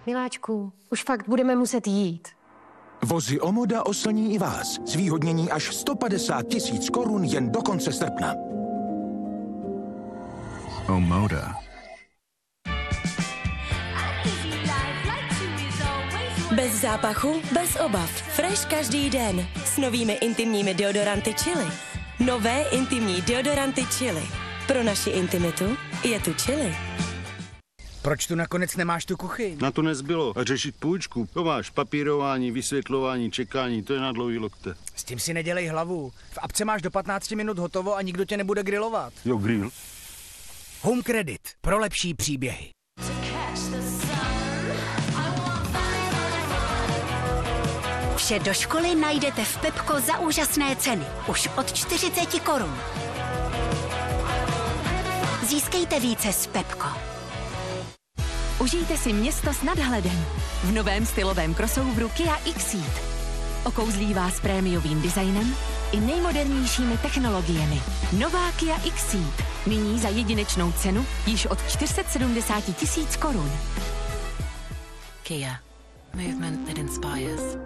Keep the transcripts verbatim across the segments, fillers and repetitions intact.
Miláčku, už fakt budeme muset jít. Vozy Omoda oslní i vás. Zvýhodnění až sto padesát tisíc korun jen do konce srpna. Omoda. Bez zápachu, bez obav. Fresh každý den. S novými intimními deodoranty Chili. Nové intimní deodoranty Chili. Pro naši intimitu je tu Chili. Proč tu nakonec nemáš tu kuchyň? Na to nezbylo. A řešit půjčku. To máš papírování, vysvětlování, čekání, to je na dlouhý lokte. S tím si nedělej hlavu. V apce máš do patnácti minut hotovo a nikdo tě nebude grilovat. Jo, grill. Home Credit. Pro lepší příběhy. Vše do školy najdete v Pepko za úžasné ceny. Už od čtyřicet korun. Získejte více s Pepko. Užijte si město s nadhledem v novém stylovém crossoveru Kia X-Ceed. Okouzlí vás prémiovým designem i nejmodernějšími technologiemi. Nová Kia X-Ceed. Nyní za jedinečnou cenu již od čtyři sta sedmdesát tisíc korun. Kia. Movement that inspires.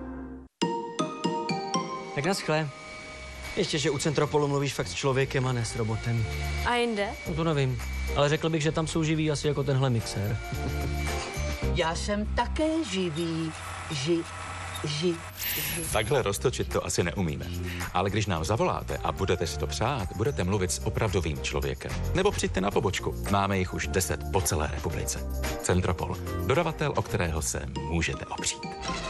Tak naschle. Ještě, že u Centropolu mluvíš fakt s člověkem a ne s robotem. A jinde? No to nevím, ale řekl bych, že tam jsou živí asi jako tenhle mixér. Já jsem také živý. Ži, ži, ži. Takhle roztočit to asi neumíme. Ale když nám zavoláte a budete si to přát, budete mluvit s opravdovým člověkem. Nebo přijďte na pobočku. Máme jich už deset po celé republice. Centropol. Dodavatel, o kterého se můžete opřít.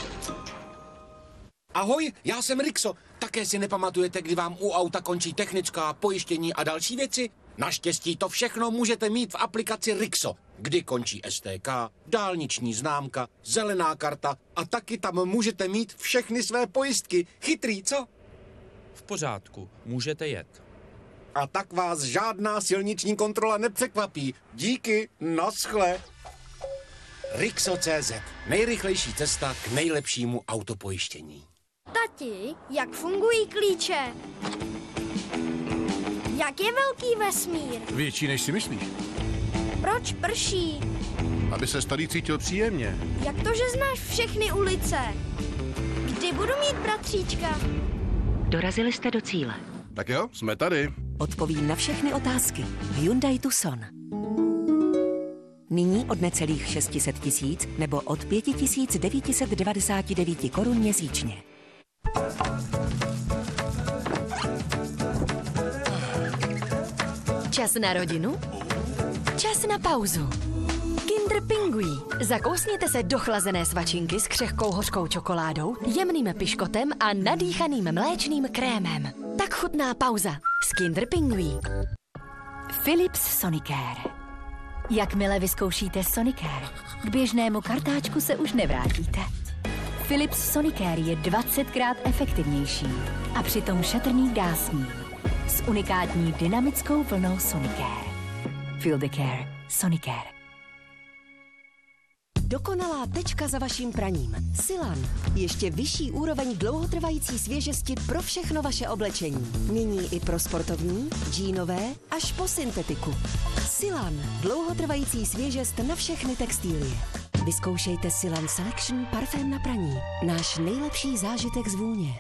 Ahoj, já jsem Rixo. Také si nepamatujete, kdy vám u auta končí technická, pojištění a další věci? Naštěstí to všechno můžete mít v aplikaci Rixo, kdy končí S T K, dálniční známka, zelená karta a taky tam můžete mít všechny své pojistky. Chytrý, co? V pořádku, můžete jet. A tak vás žádná silniční kontrola nepřekvapí. Díky, naschle. Rixo tečka cé zet. Nejrychlejší cesta k nejlepšímu autopojištění. Tati, jak fungují klíče? Jak je velký vesmír? Větší, než si myslíš. Proč prší? Aby se starý cítil příjemně. Jak to, že znáš všechny ulice? Kdy budu mít bratříčka? Dorazili jste do cíle. Tak jo, jsme tady. Odpovím na všechny otázky. Hyundai Tucson. Nyní od necelých šest set tisíc nebo od pět tisíc devět set devadesát devět korun měsíčně. Čas na rodinu? Čas na pauzu. Kinder Pingui. Zakousněte se do chlazené svačinky s křehkou hořkou čokoládou, jemným piškotem a nadýchaným mléčným krémem. Tak chutná pauza s Kinder Pingui. Philips Sonicare. Jakmile vyzkoušíte Sonicare, k běžnému kartáčku se už nevrátíte. Philips Sonicare je dvacetkrát efektivnější a přitom šetrný gásní. S unikátní dynamickou vlnou Sonicare. Feel the care. Sonicare. Dokonalá tečka za vaším praním. Silan. Ještě vyšší úroveň dlouhotrvající svěžesti pro všechno vaše oblečení. Nyní i pro sportovní, džínové až po syntetiku. Silan. Dlouhotrvající svěžest na všechny textilie. Vyzkoušejte Silan Selection parfém na praní. Náš nejlepší zážitek z vůně.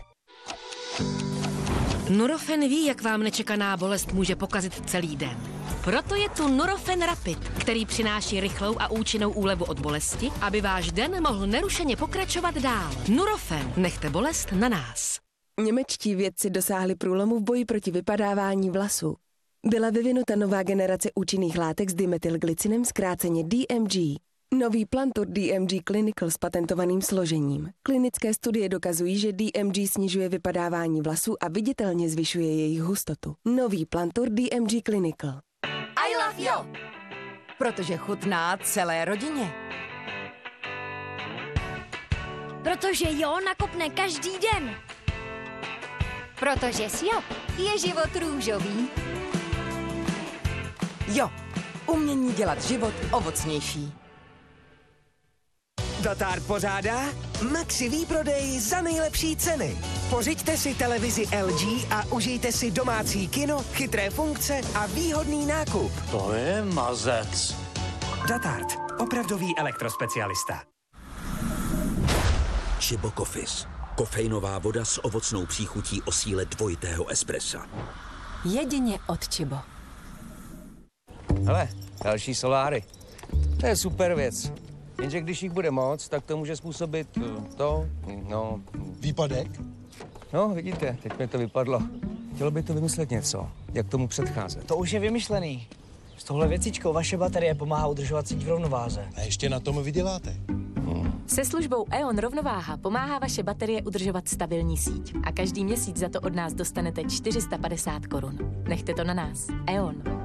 Nurofen ví, jak vám nečekaná bolest může pokazit celý den. Proto je tu Nurofen Rapid, který přináší rychlou a účinnou úlevu od bolesti, aby váš den mohl nerušeně pokračovat dál. Nurofen, nechte bolest na nás. Němečtí vědci dosáhli průlomu v boji proti vypadávání vlasů. Byla vyvinuta nová generace účinných látek s dimethylglycinem, zkráceně D M G. Nový Plantur D M G Clinical s patentovaným složením. Klinické studie dokazují, že D M G snižuje vypadávání vlasů a viditelně zvyšuje jejich hustotu. Nový Plantur D M G Clinical. I love Jo, protože chutná celé rodině. Protože Jo nakopne každý den. Protože s Jo je život růžový. Jo, umění dělat život ovocnější. Dotard pořádá Maxi výprodej za nejlepší ceny. Pořiďte si televizi L G a užijte si domácí kino, chytré funkce a výhodný nákup. To je mazec. Dotard, opravdový elektrospecialista. Chibo Coffees. Kofeinová voda s ovocnou příchutí o síle dvojitého espressa. Jedině od Chibo. Hele, další soláry. To je super věc. Jenže když jich bude moc, tak to může způsobit to, no... Výpadek? No, vidíte, teď mi to vypadlo. Chtělo by to vymyslet něco, jak tomu předcházet. To už je vymyšlený. S touhle věcičkou vaše baterie pomáhá udržovat síť v rovnováze. A ještě na tom vyděláte. Hmm. Se službou E O N Rovnováha pomáhá vaše baterie udržovat stabilní síť. A každý měsíc za to od nás dostanete čtyři sta padesát korun. Nechte to na nás. E O N.